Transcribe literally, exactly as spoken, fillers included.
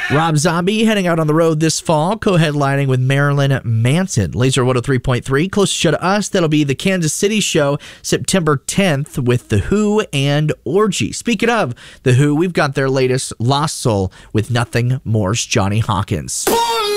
Rob Zombie heading out on the road this fall, co-headlining with Marilyn Manson. Laser one oh three point three, closest show to us, that'll be the Kansas City show September tenth with The Who and Orgy. Speaking of The Who, we've got their latest Lost Soul with Nothing More's Johnny Hawkins.